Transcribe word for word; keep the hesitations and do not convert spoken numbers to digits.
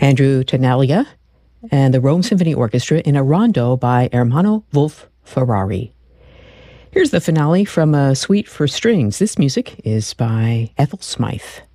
Andrew Tenaglia and the Rome Symphony Orchestra in a rondo by Ermanno Wolf Ferrari. Here's the finale from a suite for strings. This music is by Ethel Smythe.